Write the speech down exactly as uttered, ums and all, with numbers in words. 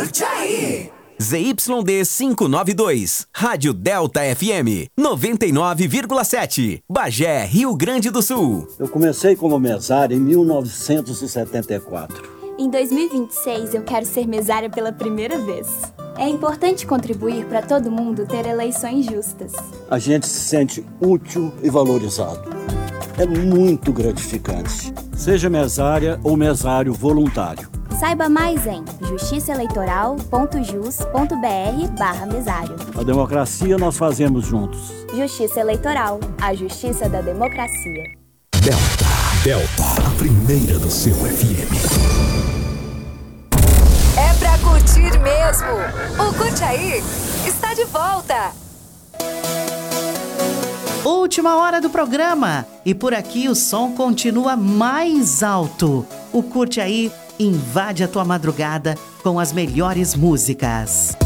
Curte aí! Z Y D quinhentos e noventa e dois, Rádio Delta F M, noventa e nove vírgula sete, Bagé, Rio Grande do Sul. Eu comecei como mesário em mil novecentos e setenta e quatro. Em dois mil e vinte e seis, eu quero ser mesária pela primeira vez. É importante contribuir para todo mundo ter eleições justas. A gente se sente útil e valorizado. É muito gratificante. Seja mesária ou mesário voluntário. Saiba mais em justiçaeleitoral.jus.br barra mesário. A democracia nós fazemos juntos. Justiça Eleitoral, a justiça da democracia. Delta, Delta, a primeira do seu F M. É pra curtir mesmo. O Curte Aí está de volta. Última hora do programa. E por aqui o som continua mais alto. O Curte Aí invade a tua madrugada com as melhores músicas.